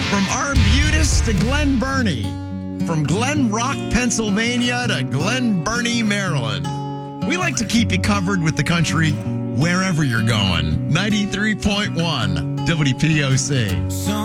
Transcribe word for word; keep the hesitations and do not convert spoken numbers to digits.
From Arbutus to Glen Burnie. From Glen Rock, Pennsylvania to Glen Burnie, Maryland. We like to keep you covered with the country wherever you're going. ninety-three point one W P O C.